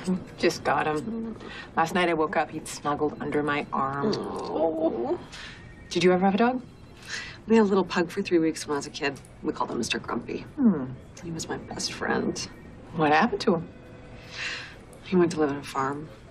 Just got him. Last night I woke up, he'd snuggled under my arm. Oh. Did you ever have a dog? We had a little pug for 3 weeks when I was a kid. We called him Mr. Grumpy. He was my best friend. What happened to him? He went to live on a farm.